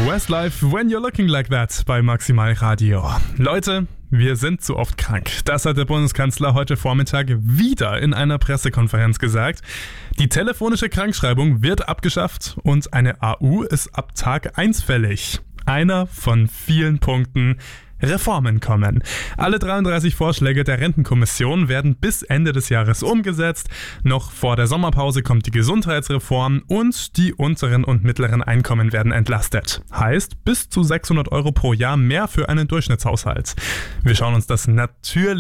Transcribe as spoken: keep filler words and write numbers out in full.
Westlife, When You're Looking Like That bei Maximal Radio. Leute, wir sind zu oft krank. Das hat der Bundeskanzler heute Vormittag wieder in einer Pressekonferenz gesagt. Die telefonische Krankschreibung wird abgeschafft und eine A U ist ab Tag eins fällig. Einer von vielen Punkten. Reformen kommen. Alle dreiunddreißig Vorschläge der Rentenkommission werden bis Ende des Jahres umgesetzt. Noch vor der Sommerpause kommt die Gesundheitsreform und die unteren und mittleren Einkommen werden entlastet. Heißt bis zu sechshundert Euro pro Jahr mehr für einen Durchschnittshaushalt. Wir schauen uns das natürlich